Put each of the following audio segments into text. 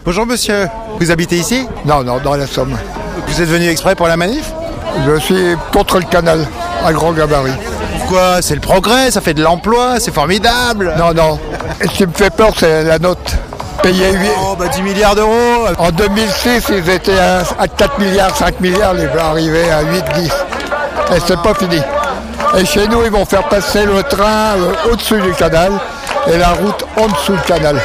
Bonjour monsieur, vous habitez ici ? Non, dans la Somme. Vous êtes venu exprès pour la manif ? Je suis contre le canal, à grand gabarit. Pourquoi ? C'est le progrès, ça fait de l'emploi, c'est formidable. Non. Et ce qui me fait peur, c'est la note. Payer 10 milliards d'euros. En 2006, ils étaient à 4 milliards, 5 milliards, ils vont arriver à 8, 10. Et c'est pas fini. Et chez nous, ils vont faire passer le train au-dessus du canal et la route en dessous du canal.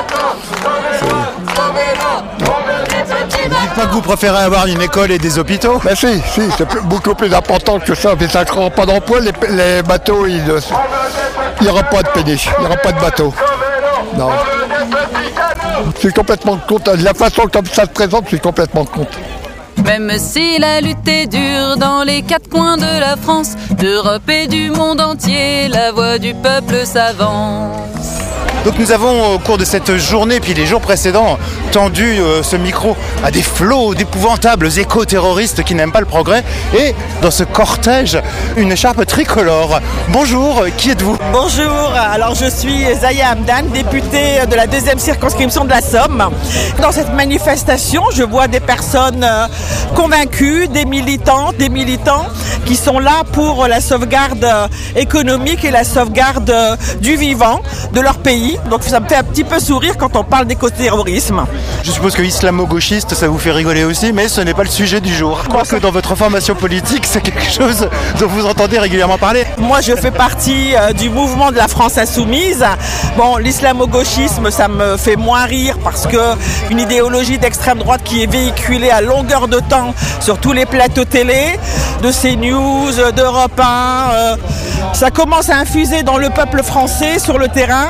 Vous dites pas que vous préférez avoir une école et des hôpitaux ? Ben si, c'est beaucoup plus important que ça. Mais ça ne créera pas d'emploi, les bateaux, il n'y aura pas de péniche, il n'y aura pas de bateau. Non. Je suis complètement contre. De la façon comme ça se présente, je suis complètement contre. Même si la lutte est dure dans les quatre coins de la France, d'Europe et du monde entier, la voix du peuple s'avance. Donc nous avons au cours de cette journée, puis les jours précédents, tendu ce micro à des flots d'épouvantables éco-terroristes qui n'aiment pas le progrès. Et dans ce cortège, une écharpe tricolore. Bonjour, qui êtes-vous ? Bonjour, alors je suis Zaya Hamdan, députée de la 2e circonscription de la Somme. Dans cette manifestation, je vois des personnes convaincues, des militants qui sont là pour la sauvegarde économique et la sauvegarde du vivant de leur pays. Donc ça me fait un petit peu sourire quand on parle d'éco-terrorisme. Je suppose que islamo-gauchiste, ça vous fait rigoler aussi, mais ce n'est pas le sujet du jour. Je crois que dans votre formation politique, c'est quelque chose dont vous entendez régulièrement parler. Moi, je fais partie du mouvement de la France insoumise. Bon, l'islamo-gauchisme, ça me fait moins rire parce que une idéologie d'extrême droite qui est véhiculée à longueur de temps sur tous les plateaux télé, de CNews, d'Europe 1, ça commence à infuser dans le peuple français sur le terrain.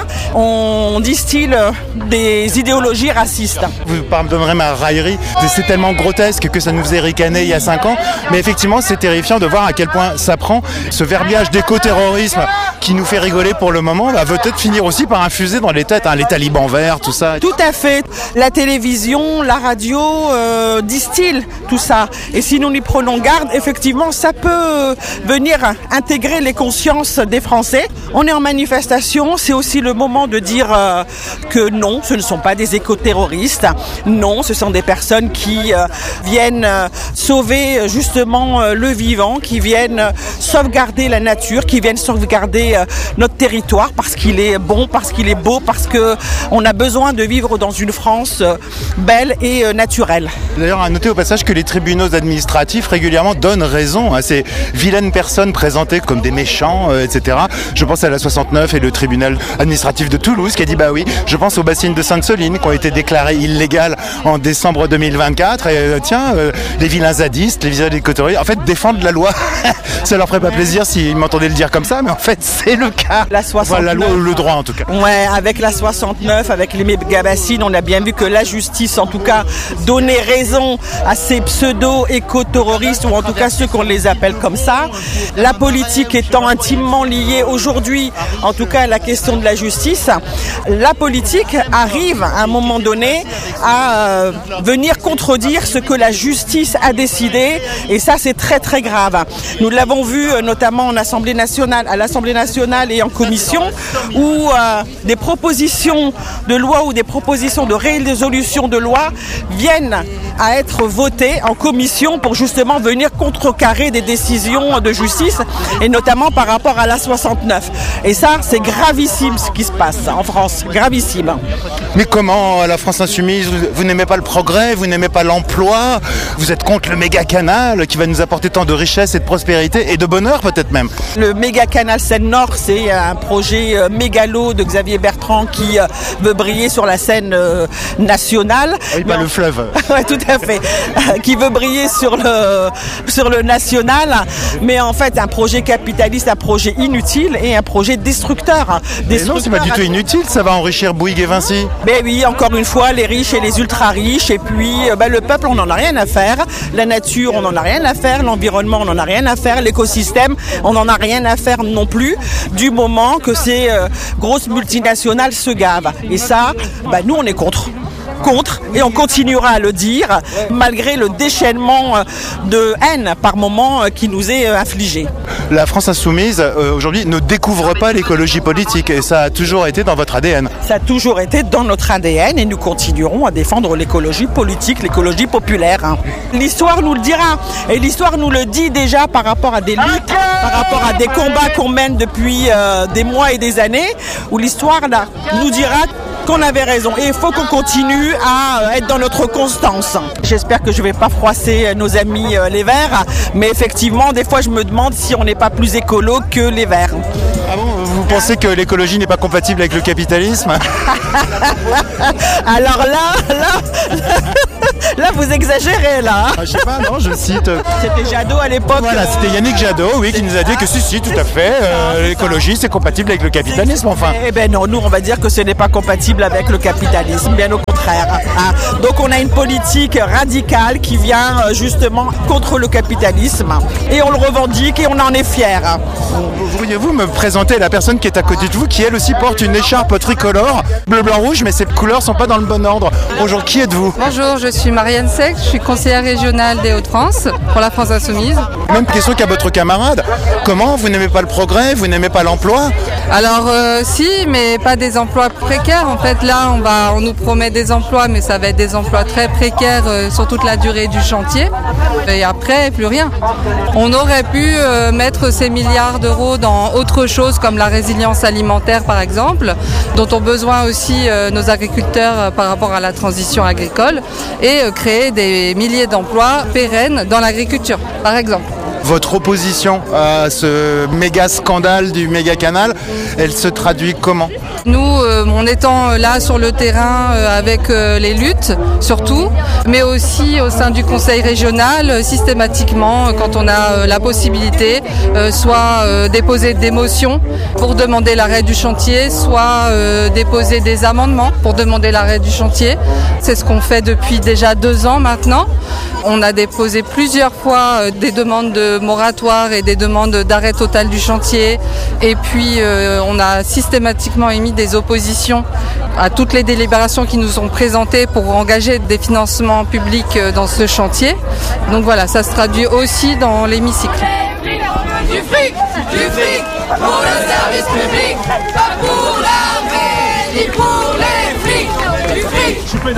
On distille des idéologies racistes. Vous pardonnerez ma raillerie, c'est tellement grotesque que ça nous faisait ricaner il y a 5 ans. Mais effectivement, c'est terrifiant de voir à quel point ça prend. Ce verbiage d'éco-terrorisme qui nous fait rigoler pour le moment va peut-être finir aussi par infuser dans les têtes, les talibans verts, tout ça. Tout à fait. La télévision, la radio distille tout ça. Et si nous n'y prenons garde, effectivement, ça peut venir intégrer les consciences des Français. On est en manifestation, c'est aussi le moment de dire que non, ce ne sont pas des éco-terroristes. Non, ce sont des personnes qui viennent sauver justement le vivant, qui viennent sauvegarder la nature, qui viennent sauvegarder notre territoire parce qu'il est bon, parce qu'il est beau, parce qu'on a besoin de vivre dans une France belle et naturelle. D'ailleurs, à noter au passage que les tribunaux administratifs régulièrement donnent raison à ces vilaines personnes présentées comme des méchants, etc. Je pense à la 69 et le tribunal administratif de Toulouse qui a dit bah oui, je pense aux bassines de Sainte-Soline qui ont été déclarées illégales en décembre 2024 et les vilains zadistes, les vilains éco-terroristes, en fait défendent la loi. Ça leur ferait pas plaisir s'ils m'entendaient le dire comme ça, mais en fait c'est le cas. La 69. Enfin, la loi ou le droit en tout cas. Ouais, avec la 69, avec les méga-bassines, on a bien vu que la justice en tout cas donnait raison à ces pseudo-éco-terroristes ou en tout cas ceux qu'on les appelle comme ça. La politique étant intimement liée aujourd'hui, en tout cas à la question de la justice, la politique arrive à un moment donné à venir contredire ce que la justice a décidé et ça c'est très très grave. Nous l'avons vu notamment à l'Assemblée nationale et en commission où des propositions de loi ou des propositions de résolution de loi viennent à être votées en commission pour justement venir contrecarrer des décisions de justice et notamment par rapport à la 69. Et ça, c'est gravissime ce qui se passe en France, gravissime. Mais comment la France insoumise, vous n'aimez pas le progrès, vous n'aimez pas l'emploi, vous êtes contre le méga canal qui va nous apporter tant de richesse et de prospérité et de bonheur peut-être même. Le méga canal Seine-Nord, c'est un projet mégalo de Xavier Bertrand qui veut briller sur la scène nationale. Oui, pas le fleuve. Oui, tout à fait. Qui veut briller sur le national, mais en fait un projet capitaliste, un projet inutile et un projet destructeur. Mais non, c'est pas du tout inutile, ça va enrichir Bouygues et Vinci. Mais oui, encore une fois, les riches et les ultra-riches, et puis le peuple, on n'en a rien à faire. La nature, on n'en a rien à faire. L'environnement, on n'en a rien à faire. L'écosystème, on n'en a rien à faire non plus, du moment que ces grosses multinationales se gavent. Et ça, nous, on est contre. contre et on continuera à le dire malgré le déchaînement de haine par moment qui nous est infligé. La France insoumise, aujourd'hui, ne découvre pas l'écologie politique et ça a toujours été dans votre ADN. Ça a toujours été dans notre ADN et nous continuerons à défendre l'écologie politique, l'écologie populaire. L'histoire nous le dira et l'histoire nous le dit déjà par rapport à des luttes, par rapport à des combats qu'on mène depuis des mois et des années, où l'histoire là, nous dira qu'on avait raison et il faut qu'on continue à être dans notre constance. J'espère que je ne vais pas froisser nos amis les Verts, mais effectivement, des fois je me demande si on n'est pas plus écolo que les Verts. Ah bon, vous pensez que l'écologie n'est pas compatible avec le capitalisme? Alors là, vous exagérez là. Je sais pas, non, je cite. C'était Jadot à l'époque. Voilà, c'était Yannick Jadot, oui, qui nous a dit que si, tout à fait, l'écologie c'est compatible avec le capitalisme, enfin. Eh ben non, nous on va dire que ce n'est pas compatible avec le capitalisme, bien au contraire. Donc on a une politique radicale qui vient justement contre le capitalisme et on le revendique et on en est fiers. Pourriez-vous me présenter la personne qui est à côté de vous, qui elle aussi porte une écharpe tricolore, bleu, blanc, rouge, mais ces couleurs sont pas dans le bon ordre. Bonjour, qui êtes-vous? Bonjour, je suis Marianne Sec, je suis conseillère régionale des Hauts-de-France pour la France Insoumise. Même question qu'à votre camarade. Comment? Vous n'aimez pas le progrès? Vous n'aimez pas l'emploi? Alors si, mais pas des emplois précaires. En fait, là, on nous promet des emplois, mais ça va être des emplois très précaires sur toute la durée du chantier. Et après, plus rien. On aurait pu mettre ces milliards d'euros dans autre chose, comme la résilience alimentaire, par exemple, dont ont besoin aussi nos agriculteurs par rapport à la transition agricole, et créer des milliers d'emplois pérennes dans l'agriculture, par exemple. Votre opposition à ce méga scandale du méga canal, elle se traduit comment? Nous, en étant là sur le terrain avec les luttes surtout, mais aussi au sein du conseil régional, systématiquement, quand on a la possibilité, soit déposer des motions pour demander l'arrêt du chantier, soit déposer des amendements pour demander l'arrêt du chantier. C'est ce qu'on fait depuis déjà 2 ans maintenant. On a déposé plusieurs fois des demandes de moratoire et des demandes d'arrêt total du chantier. Et puis, on a systématiquement émis des oppositions à toutes les délibérations qui nous sont présentées pour engager des financements publics dans ce chantier. Donc voilà, ça se traduit aussi dans l'hémicycle. Du fric pour le service public, pas pour l'armée ni pour les flics. Du fric